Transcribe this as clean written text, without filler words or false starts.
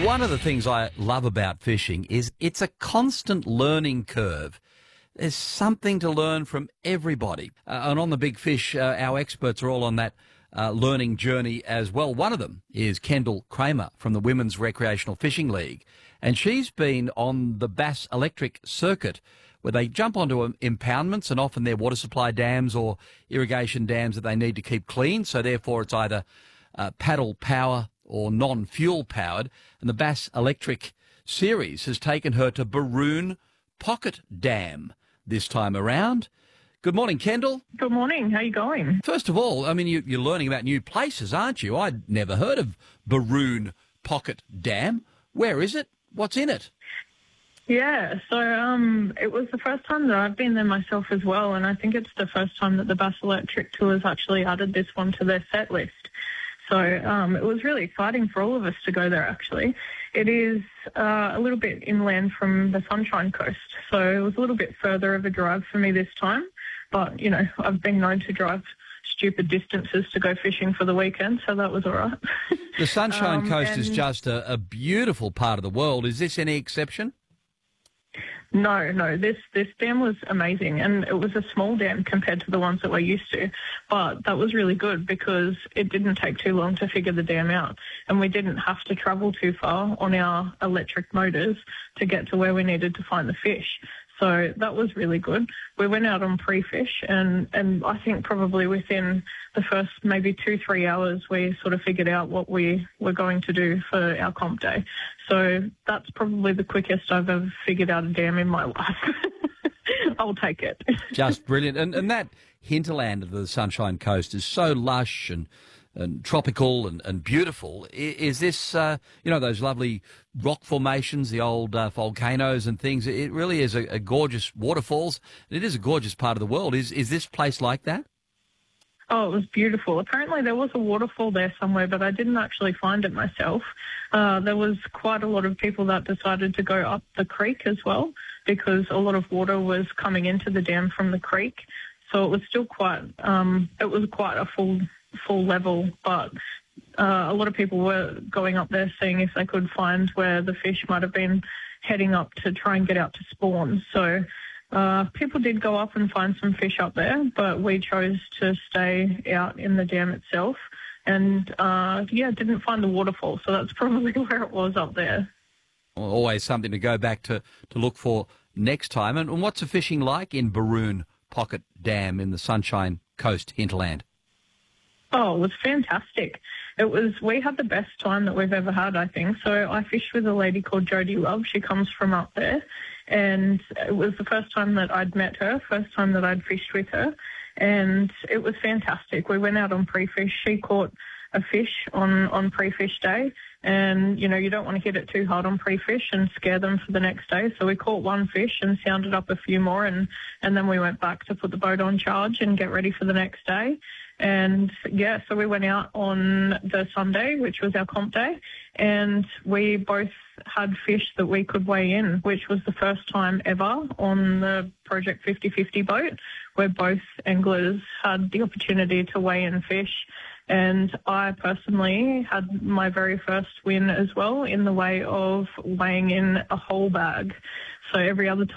One of the things I love about fishing is it's a constant learning curve. There's something to learn from everybody. And on The Big Fish, our experts are all on that learning journey as well. One of them is Kendall Kramer from the Women's Recreational Fishing League. And she's been on the Bass Electric circuit where they jump onto impoundments, and often they're water supply dams or irrigation dams that they need to keep clean. So therefore it's either paddle power or non-fuel powered. And the Bass Electric series has taken her to Baroon Pocket Dam this time around. Good morning, Kendall. Good morning. How are you going? First of all, I mean, you're learning about new places, aren't you? I'd never heard of Baroon Pocket Dam. Where is it? What's in it? Yeah, so it was the first time that I've been there myself as well, and I think it's the first time that the Bass Electric Tour has actually added this one to their set list. So it was really exciting for all of us to go there, actually. It is a little bit inland from the Sunshine Coast, so it was a little bit further of a drive for me this time. But, you know, I've been known to drive stupid distances to go fishing for the weekend, so that was all right. The Sunshine Coast is just a beautiful part of the world. Is this any exception? No, this dam was amazing, and it was a small dam compared to the ones that we're used to, but that was really good because it didn't take too long to figure the dam out, and we didn't have to travel too far on our electric motors to get to where we needed to find the fish. So that was really good. We went out on pre-fish, and I think probably within the first maybe 2-3 hours, we sort of figured out what we were going to do for our comp day. So that's probably the quickest I've ever figured out a dam in my life. I'll take it. Just brilliant. And that hinterland of the Sunshine Coast is so lush and tropical and beautiful. Is this, those lovely rock formations, the old volcanoes and things? It really is a gorgeous waterfalls. It is a gorgeous part of the world. Is this place like that? Oh, it was beautiful. Apparently there was a waterfall there somewhere, but I didn't actually find it myself. There was quite a lot of people that decided to go up the creek as well because a lot of water was coming into the dam from the creek. So it was still quite a full level, but a lot of people were going up there seeing if they could find where the fish might have been heading up to try and get out to spawn. So people did go up and find some fish up there, but we chose to stay out in the dam itself and, didn't find the waterfall. So that's probably where it was up there. Always something to go back to look for next time. And what's the fishing like in Baroon Pocket Dam in the Sunshine Coast hinterland? Oh, it was fantastic. We had the best time that we've ever had, I think. So I fished with a lady called Jodie Love. She comes from up there. And it was the first time that I'd met her, first time that I'd fished with her. And it was fantastic. We went out on pre-fish. She caught a fish on pre-fish day. And, you don't want to hit it too hard on pre-fish and scare them for the next day. So we caught one fish and sounded up a few more. And then we went back to put the boat on charge and get ready for the next day. And, so we went out on the Sunday, which was our comp day, and we both had fish that we could weigh in, which was the first time ever on the Project 50/50 boat, where both anglers had the opportunity to weigh in fish. And I personally had my very first win as well in the way of weighing in a whole bag. So every other